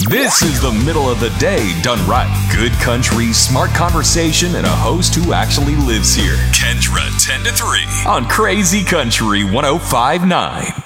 This is the middle of the day done right. Good country, smart conversation, and a host who actually lives here. Kendra 10 to 3 on Crazy Country 105.9.